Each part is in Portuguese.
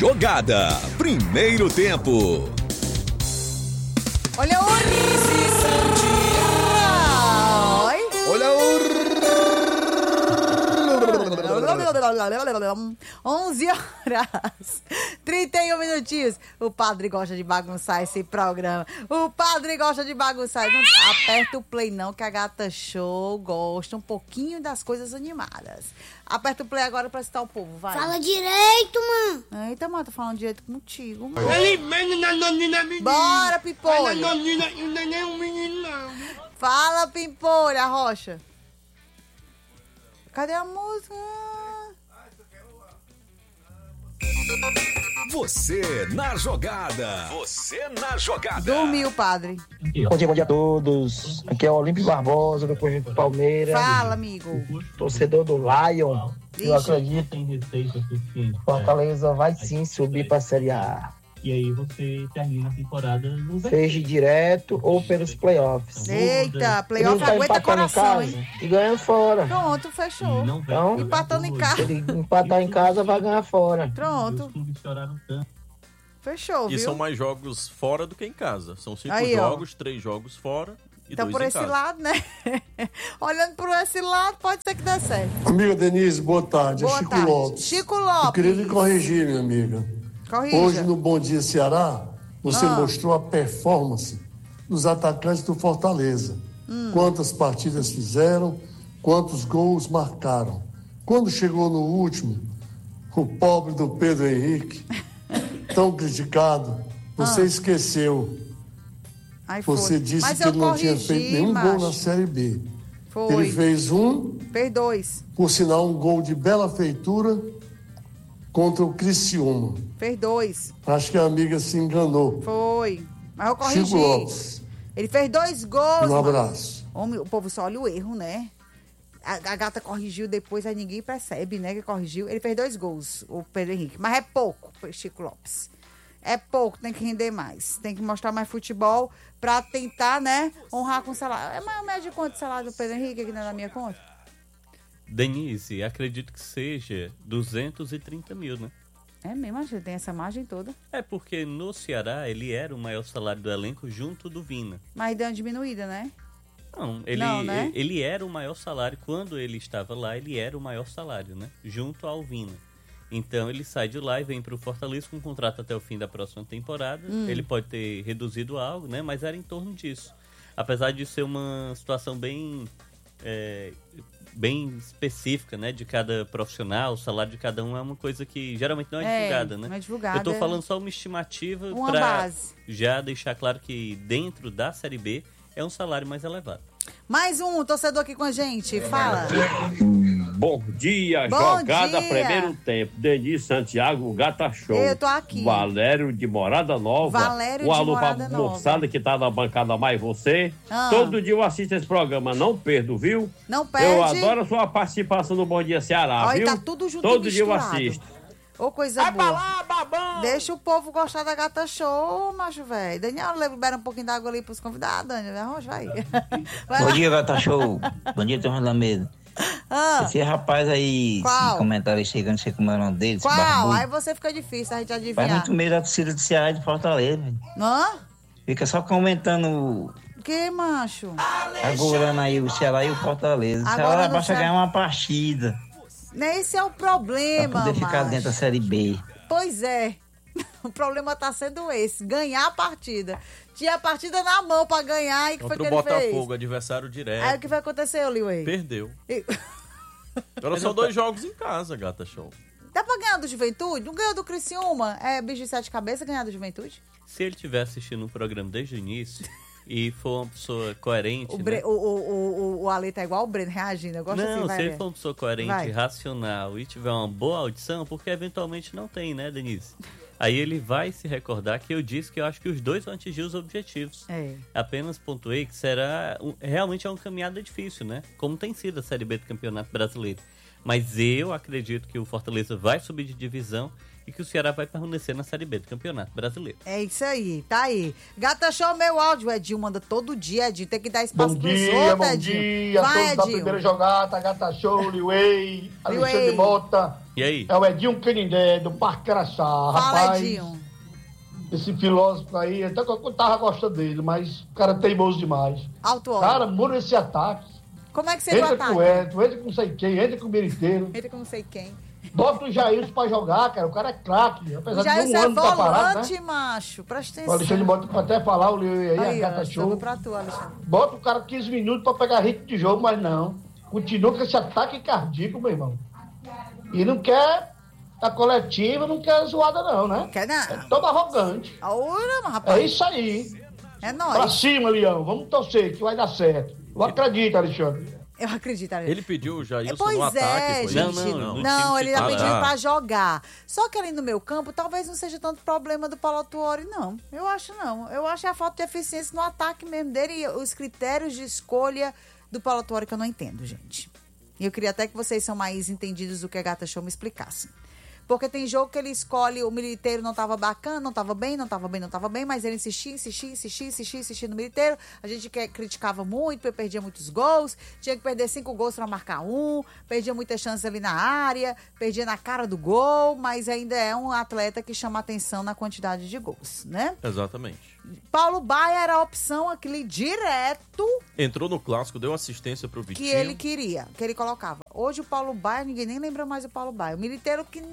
Jogada. Primeiro tempo. Olha o Olha o 11 horas 31 minutinhos. O padre gosta de bagunçar esse programa. O padre gosta de bagunçar. Não aperta o play não, que a Gata Show gosta um pouquinho das coisas animadas. Aperta o play agora pra citar o povo, vai. Fala direito, mano. Eita, mano, tô falando direito contigo, mano. Bora, Pimpolho. Fala, Pimpolho, Rocha. Cadê a música? Você na jogada. Você na jogada. Dormiu, padre. Bom dia a todos. Aqui é o Olímpio Barbosa, do Conjunto Palmeiras. Fala, amigo. Torcedor do Lion. Eu acredito Tem receita suficiente. Fortaleza vai sim subir para a Série A. E aí você termina a temporada no Seja direto ou pelos playoffs. Eita, Ele playoff tá aguenta empatando em coração, casa hein? e ganhando fora. Pronto, fechou. Então, Empatando em casa. ele empatar em casa vai ganhar fora. Pronto. Fechou, viu? E são mais jogos fora do que em casa. São 5 Aí, ó. jogos, 3 jogos fora e Então, 2 por em esse casa. lado, né? Olhando por esse lado, pode ser que dê certo. Amiga Denise, boa tarde. Boa é Chico tarde. Lopes. Chico Lopes. Eu queria lhe corrigir, minha amiga. Corrija. Hoje, no Bom Dia Ceará, você Ah. mostrou a performance dos atacantes do Fortaleza. Quantas partidas fizeram, quantos gols marcaram. Quando chegou no último, o pobre do Pedro Henrique, tão criticado, você esqueceu. Aí foi. Você disse Mas que eu ele não tinha corrigi, feito nenhum macho. gol na Série B. Foi. Ele fez um, Fez 2. por sinal, um gol de bela feitura contra o Criciúma. Fez 2. Acho que a amiga se enganou. Foi. Mas eu corrigi. Chico Lopes, Ele fez 2 gols. um mano. abraço. Homem, o povo só olha o erro, né? A Gata corrigiu depois, aí ninguém percebe, né, que corrigiu. Ele fez 2 gols, o Pedro Henrique. Mas é pouco, Chico Lopes. É pouco, tem que render mais. Tem que mostrar mais futebol pra tentar, né, honrar com o salário. É mais média de quanto o salário do Pedro Henrique aqui na minha conta? Denise, acredito que seja 230 mil, né? É mesmo, acho que tem essa margem toda. É porque no Ceará ele era o maior salário do elenco junto do Vina. Mas deu uma diminuída, né? Não, Não, né? ele era o maior salário. Quando ele estava lá, ele era o maior salário, né? Junto ao Vina. Então ele sai de lá e vem para o Fortaleza com um contrato até o fim da próxima temporada. Ele pode ter reduzido algo, né? Mas era em torno disso. Apesar de ser uma situação bem específica, né? De cada profissional, o salário de cada um é uma coisa que geralmente não é divulgada, né? Não é divulgada. Eu tô falando só uma estimativa Uma para base. já deixar claro que dentro da Série B é um salário mais elevado. Mais um torcedor aqui com a gente, fala. Bom dia, Bom jogada dia. primeiro tempo. Denis Santiago, Gata Show. Eu tô aqui. Valério de Morada Nova. Valério Um de alô Morada pra Nova. moçada que tá na bancada mais você. Ah. Todo dia eu assisto esse programa, não perdo, viu? Não perde. Eu adoro a sua participação no Bom Dia Ceará, Olha, viu? tá tudo junto Todo e dia eu misturado. assisto. Ô, coisa boa. Deixa o povo gostar da Gata Show, macho velho. Daniel, libera um pouquinho d'água ali pros convidados, Daniel. Arroz, vai. Vai Bom lá. dia, Gata Show. Bom dia, turma da mesa. Ah, Esse rapaz aí, Qual? esse comentarista aí, que eu não sei como é o nome dele, esse qual? barbudo, Aí você fica difícil a gente faz adivinhar. muito medo da torcida do Ceará e de Fortaleza, velho. Hã? Fica só comentando, Que, macho? agorando aí o Ceará e o Fortaleza. O Agora Ceará no basta Ceará- ganhar uma partida Esse é o pra problema, poder ficar macho. dentro da Série B. Pois é. O problema tá sendo esse, ganhar a partida. Tinha a partida na mão pra ganhar e o que foi Contra que o ele fez? Botafogo, adversário direto. Aí o que vai acontecer, Liway? Perdeu. E- Agora são 2 jogos em casa, Gata Show. Dá pra ganhar do Juventude? Não ganhou do Criciúma? É bicho de 7 cabeças ganhar do Juventude? Se ele estiver assistindo o programa desde o início e for uma pessoa coerente, O, né? Bre... o Ale tá igual o Breno reagindo. Eu gosto assim, Não, vai se ele ver. for uma pessoa coerente, Vai. racional e tiver uma boa audição, porque eventualmente não tem, né, Denise? Aí ele vai se recordar que eu disse que eu acho que os dois vão atingir os objetivos. É. Apenas pontuei que será realmente é uma caminhada difícil, né? Como tem sido a Série B do Campeonato Brasileiro. Mas eu acredito que o Fortaleza vai subir de divisão e que o Ceará vai permanecer na Série B do Campeonato Brasileiro. É isso aí, tá aí. Gata Show, meu áudio. O Edinho manda todo dia, Edinho. Tem que dar espaço Bom pros dia, outros, bom Edinho. dia. Vai, Todos da Edinho. primeira jogada, Gata Show, Liwei, Alexandre Liwei. Mota. E aí? É o Edinho Canindé, do Parque Caraçá. Fala, Rapaz, Edinho. esse filósofo aí, até que eu tava gostando dele, mas o cara é teimoso demais. Alto óleo. Cara, muda esse ataque. Como é que seria o Entra ataque? com o Edson, entra com não sei quem, entra com o Militeiro. Entra com não sei quem. Bota o Jailson pra jogar, cara. O cara é craque. Apesar O Jailson de um é ano tá parado, volante, né? macho. Presta O atenção. Alexandre bota pra até falar, o Liwei aí, Aí, a ó, Gata jogou Show. pra tu, Alexandre. Bota o cara 15 minutos pra pegar ritmo de jogo, mas não. Continua com esse ataque cardíaco, meu irmão. E não quer a coletiva, não quer zoada não, né? Quer não. É todo arrogante. Ora, rapaz. É isso aí. É Pra nóis. cima, Leão. Vamos torcer que vai dar certo. Eu acredito, Alexandre. Eu acredito, Alexandre. Ele pediu o Jailson Pois no ataque. é, foi gente. isso? Não, ele tá titular. pedindo pra jogar. Só que ali no meu campo, talvez não seja tanto problema do Paulo Tuori, não. Eu acho não. Eu acho a falta de eficiência no ataque mesmo dele e os critérios de escolha do Paulo Tuori que eu não entendo, gente. E eu queria até que vocês são mais entendidos do que a Gata Show me explicassem. Porque tem jogo que ele escolhe, o Militeiro não tava bacana, não tava bem, mas ele insistia no Militeiro. A gente criticava muito, ele perdia muitos gols, tinha que perder 5 gols pra marcar um, perdia muitas chances ali na área, perdia na cara do gol, mas ainda é um atleta que chama atenção na quantidade de gols, né? Exatamente. Paulo Baia era a opção aquele direto Entrou no clássico, deu assistência pro que Vitinho. ele queria, que ele colocava. Hoje o Paulo Baia, ninguém nem lembra mais do Paulo Baia. O Militeiro que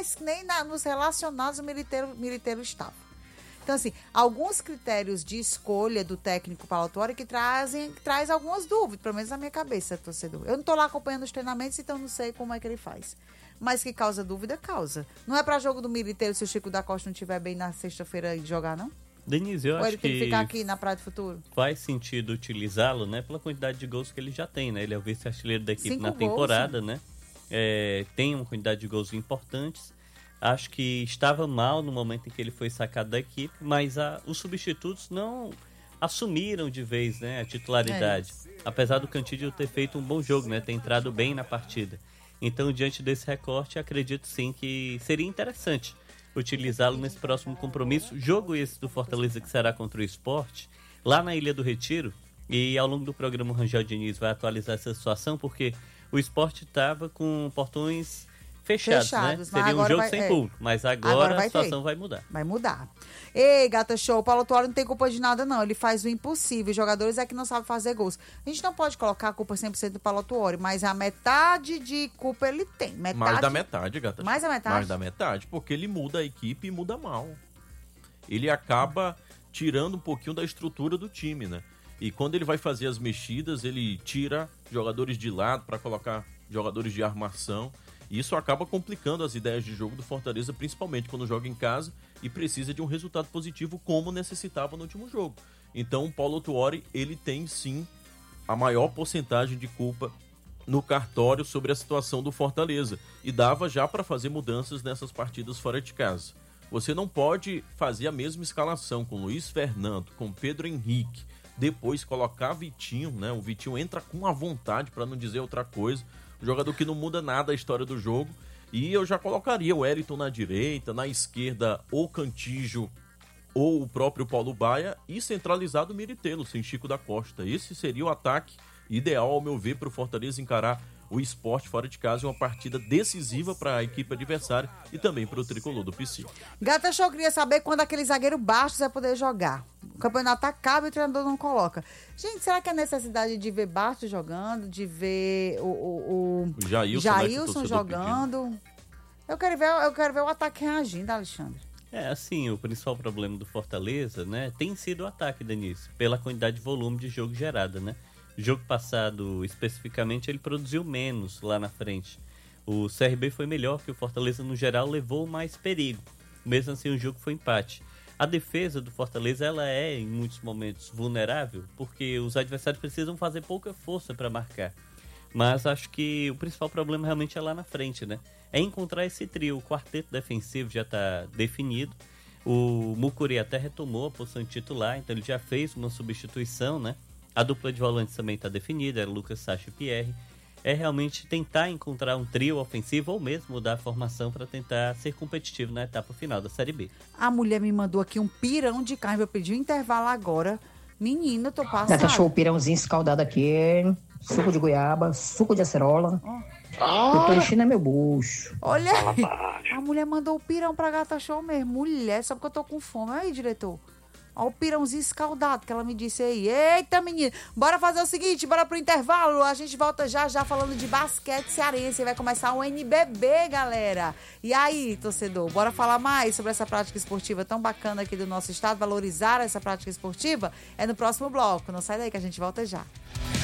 nos relacionados o Militeiro estava. Então, assim, alguns critérios de escolha do técnico Paulo Tuori que traz algumas dúvidas, pelo menos na minha cabeça, torcedor. Eu não tô lá acompanhando os treinamentos, então não sei como é que ele faz. Mas que causa dúvida, causa. Não é pra jogo do Militeiro se o Chico da Costa não estiver bem na sexta-feira e jogar, não? Denise, eu Ou acho ele tem que que ficar aqui na Praia do Futuro? faz sentido utilizá-lo, né, pela quantidade de gols que ele já tem, né? Ele é o vice-artilheiro da equipe 5 na gols, temporada, né? Tem uma quantidade de gols importantes. Acho que estava mal no momento em que ele foi sacado da equipe, mas os substitutos não assumiram de vez, né, a titularidade. Apesar do Cantídio ter feito um bom jogo, né, ter entrado bem na partida. Então, diante desse recorte, acredito sim que seria interessante utilizá-lo nesse próximo compromisso. Jogo esse do Fortaleza que será contra o Sport, lá na Ilha do Retiro. E ao longo do programa o Rangel Diniz vai atualizar essa situação, porque o Sport estava com portões fechados, né? mas Seria um agora jogo vai- sem público, mas agora a vai situação ter. vai mudar. Vai mudar. Ei, Gata Show, o Paulo Tuori não tem culpa de nada, não. Ele faz o impossível. Os jogadores é que não sabem fazer gols. A gente não pode colocar a culpa 100% do Paulo Tuori, mas a metade de culpa ele tem. Metade... Mais da metade, Gata. Mais da metade? Mais da metade, porque ele muda a equipe e muda mal. Ele acaba tirando um pouquinho da estrutura do time, né? E quando ele vai fazer as mexidas, ele tira jogadores de lado para colocar jogadores de armação. E isso acaba complicando as ideias de jogo do Fortaleza, principalmente quando joga em casa e precisa de um resultado positivo como necessitava no último jogo. Então o Paulo Tuori, ele tem sim a maior porcentagem de culpa no cartório sobre a situação do Fortaleza. E dava já para fazer mudanças nessas partidas fora de casa. Você não pode fazer a mesma escalação com Luiz Fernando, com Pedro Henrique, depois colocar Vitinho, né? O Vitinho entra com a vontade, para não dizer outra coisa. Um jogador que não muda nada a história do jogo. E eu já colocaria o Wellington na direita, na esquerda o Cantígio ou o próprio Paulo Baia e centralizado o Militeiro, sem Chico da Costa. Esse seria o ataque ideal, ao meu ver, para o Fortaleza encarar o Sport fora de casa, uma partida decisiva para a equipe adversária e também para o tricolor do PC. Gata Show queria saber quando aquele zagueiro Bastos vai poder jogar. O campeonato acaba e o treinador não coloca. Gente, será que é necessidade de ver Bastos jogando, de ver o Jailson, né, que o Jailson torcedor jogando? Eu quero ver o ataque reagindo, Alexandre. Assim, o principal problema do Fortaleza, né, tem sido o ataque, Denise, pela quantidade de volume de jogo gerada, né? O jogo passado, especificamente, ele produziu menos lá na frente. O CRB foi melhor, que o Fortaleza, no geral, levou mais perigo. Mesmo assim, o jogo foi empate. A defesa do Fortaleza, ela é, em muitos momentos, vulnerável, porque os adversários precisam fazer pouca força para marcar. Mas acho que o principal problema realmente é lá na frente, né? É encontrar esse trio. O quarteto defensivo já está definido. O Mucuri até retomou a posição de titular, então ele já fez uma substituição, né? A dupla de volantes também está definida, era Lucas Sacha e Pierre. é realmente tentar encontrar um trio ofensivo ou mesmo mudar a formação para tentar ser competitivo na etapa final da Série B. A mulher me mandou aqui um pirão de carne, eu pedi um intervalo agora. Menina, eu tô passada. Gata show, pirãozinho escaldado aqui, suco de goiaba, suco de acerola. Eu tô enchendo meu bucho. Olha aí, a mulher mandou o pirão pra Gata Show mesmo. Mulher, só porque eu tô com fome. Aí, diretor. Olha o pirãozinho escaldado que ela me disse aí. Eita, menina. Bora fazer o seguinte, bora pro intervalo. A gente volta já falando de basquete cearense. Vai começar o NBB, galera. E aí, torcedor, bora falar mais sobre essa prática esportiva tão bacana aqui do nosso estado, valorizar essa prática esportiva? É no próximo bloco. Não sai daí que a gente volta já.